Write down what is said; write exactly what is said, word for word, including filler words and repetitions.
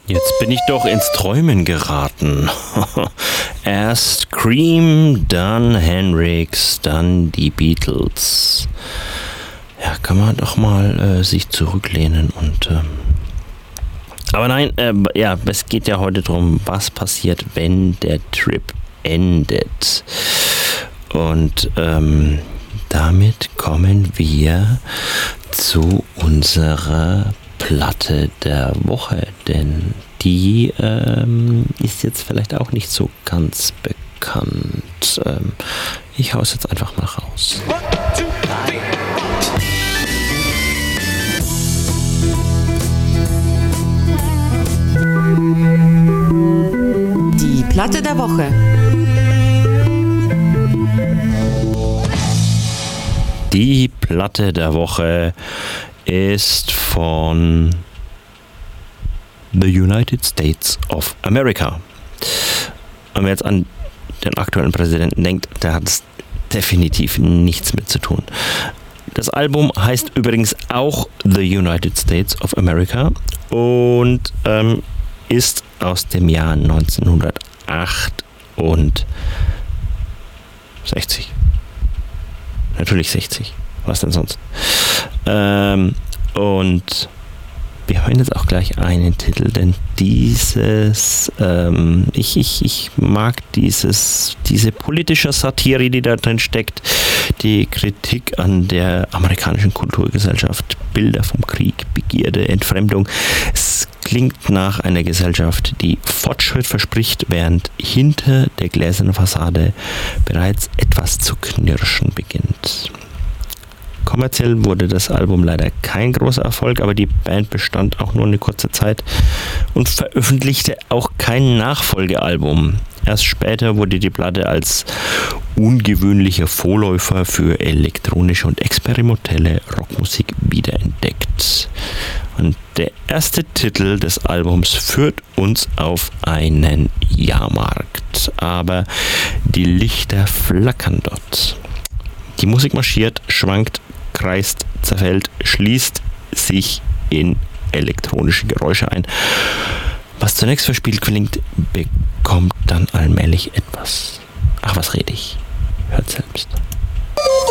Jetzt bin ich doch ins Träumen geraten. Erst Cream, dann Hendrix, dann die Beatles. Ja, kann man doch mal äh, sich zurücklehnen und... Ähm aber nein, äh, ja, es geht ja heute darum, was passiert, wenn der Trip endet. Und ähm, damit kommen wir zu unserer Platte der Woche, denn die ähm, ist jetzt vielleicht auch nicht so ganz bekannt. Ähm, ich hau's jetzt einfach mal raus. Die Platte der Woche. Die Platte der Woche ist von The United States of America. Wenn man jetzt an den aktuellen Präsidenten denkt, der hat es definitiv nichts mit zu tun. Das Album heißt übrigens auch The United States of America und ähm, ist aus dem Jahr neunzehnhundertachtundsechzig. Natürlich sechzig. Was denn sonst? Ähm, und wir hören jetzt auch gleich einen Titel, denn dieses, ähm, ich, ich, ich mag dieses, diese politische Satire, die da drin steckt, die Kritik an der amerikanischen Kulturgesellschaft, Bilder vom Krieg, Begierde, Entfremdung. Es klingt nach einer Gesellschaft, die Fortschritt verspricht, während hinter der gläsernen Fassade bereits etwas zu knirschen beginnt. Kommerziell wurde das Album leider kein großer Erfolg, aber die Band bestand auch nur eine kurze Zeit und veröffentlichte auch kein Nachfolgealbum. Erst später wurde die Platte als ungewöhnlicher Vorläufer für elektronische und experimentelle Rockmusik wiederentdeckt. Und der erste Titel des Albums führt uns auf einen Jahrmarkt, aber die Lichter flackern dort. Die Musik marschiert, schwankt, kreist, zerfällt, schließt sich in elektronische Geräusche ein. Was zunächst verspielt klingt, bekommt dann allmählich etwas. Ach, was rede ich? Hört selbst.